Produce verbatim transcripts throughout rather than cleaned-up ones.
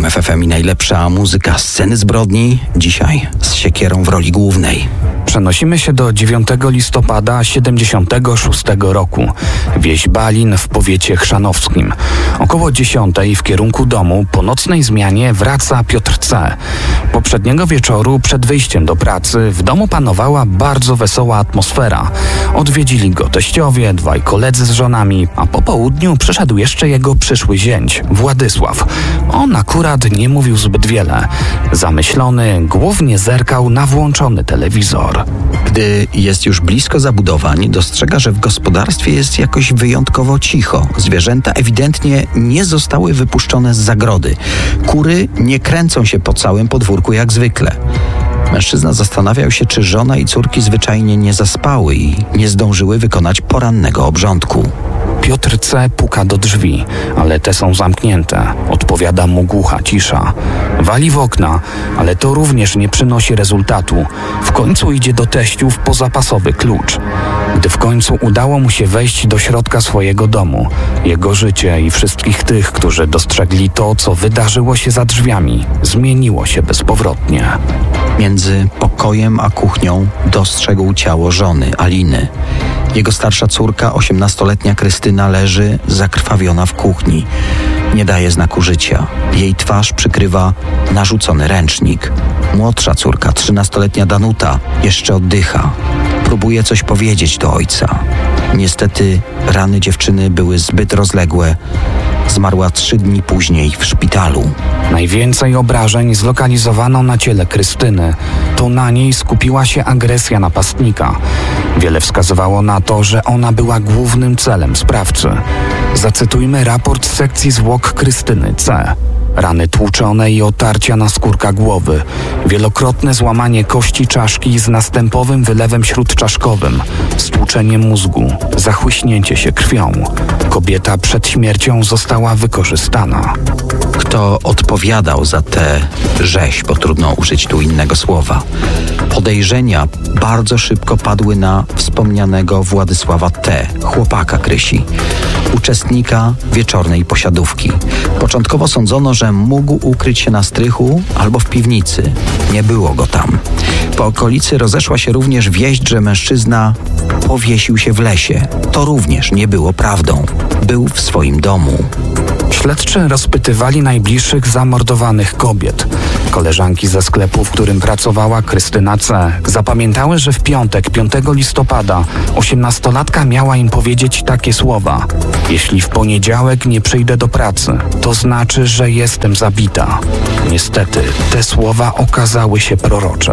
F F M i najlepsza muzyka sceny zbrodni. Dzisiaj z siekierą w roli głównej. Przenosimy się do dziewiątego listopada siedemdziesiątego szóstego roku. Wieś Balin w powiecie chrzanowskim. Około dziesiątej w kierunku domu po nocnej zmianie wraca Piotr C. Poprzedniego wieczoru przed wyjściem do pracy w domu panowała bardzo wesoła atmosfera. Odwiedzili go teściowie, dwaj koledzy z żonami, a po południu przyszedł jeszcze jego przyszły zięć, Władysław. On akurat nie mówił zbyt wiele. Zamyślony, głównie zerkał na włączony telewizor. Gdy jest już blisko zabudowań, dostrzega, że w gospodarstwie jest jakoś wyjątkowo cicho. Zwierzęta ewidentnie nie zostały wypuszczone z zagrody. Kury nie kręcą się po całym podwórku jak zwykle. Mężczyzna zastanawiał się, czy żona i córki zwyczajnie nie zaspały i nie zdążyły wykonać porannego obrządku. Piotr C. puka do drzwi, ale te są zamknięte. Odpowiada mu głucha cisza. Wali w okna, ale to również nie przynosi rezultatu. W końcu idzie do teściów po zapasowy klucz. Gdy w końcu udało mu się wejść do środka swojego domu, jego życie i wszystkich tych, którzy dostrzegli to, co wydarzyło się za drzwiami, zmieniło się bezpowrotnie. Między pokojem a kuchnią dostrzegł ciało żony, Aliny. Jego starsza córka, osiemnastoletnia Krystyna, leży zakrwawiona w kuchni. Nie daje znaku życia. Jej twarz przykrywa narzucony ręcznik. Młodsza córka, trzynastoletnia Danuta, jeszcze oddycha. Próbuje coś powiedzieć do ojca. Niestety rany dziewczyny były zbyt rozległe. Zmarła trzy dni później w szpitalu. Najwięcej obrażeń zlokalizowano na ciele Krystyny. To na niej skupiła się agresja napastnika. Wiele wskazywało na to, że ona była głównym celem sprawcy. Zacytujmy raport z sekcji zwłok Krystyny C. Rany tłuczone i otarcia na skórka głowy, wielokrotne złamanie kości czaszki z następowym wylewem śródczaszkowym, stłuczenie mózgu, zachłyśnięcie się krwią. Kobieta przed śmiercią została wykorzystana. Kto odpowiadał za tę rzeź, bo trudno użyć tu innego słowa? Podejrzenia bardzo szybko padły na wspomnianego Władysława T., chłopaka Krysi, uczestnika wieczornej posiadówki. Początkowo sądzono, że mógł ukryć się na strychu albo w piwnicy. Nie było go tam. Po okolicy rozeszła się również wieść, że mężczyzna powiesił się w lesie. To również nie było prawdą. Był w swoim domu. Śledczy rozpytywali najbliższych zamordowanych kobiet. Koleżanki ze sklepu, w którym pracowała Krystyna C., zapamiętały, że w piątek, piątego listopada, osiemnastolatka miała im powiedzieć takie słowa: jeśli w poniedziałek nie przyjdę do pracy, to znaczy, że jestem zabita. Niestety, te słowa okazały się prorocze.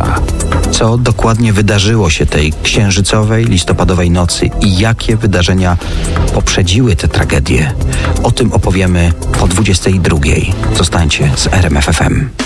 Co dokładnie wydarzyło się tej księżycowej, listopadowej nocy i jakie wydarzenia poprzedziły tę tragedię? O tym opowiemy po dwudziestej drugiej. Zostańcie z R M F F M.